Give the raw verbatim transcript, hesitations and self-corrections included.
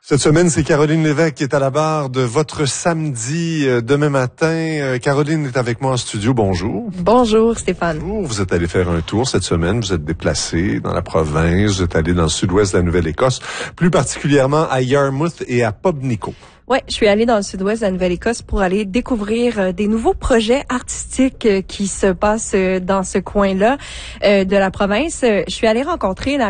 Cette semaine, c'est Caroline Lévesque qui est à la barre de votre samedi euh, demain matin. Euh, Caroline est avec moi en studio. Bonjour. Bonjour Stéphane. Bonjour. Vous êtes allé faire un tour cette semaine. Vous êtes déplacé dans la province. Vous êtes allé dans le sud-ouest de la Nouvelle-Écosse, plus particulièrement à Yarmouth et à Pobnico. Ouais, je suis allée dans le sud-ouest de la Nouvelle-Écosse pour aller découvrir euh, des nouveaux projets artistiques euh, qui se passent euh, dans ce coin-là euh, de la province. Euh, je suis allée rencontrer la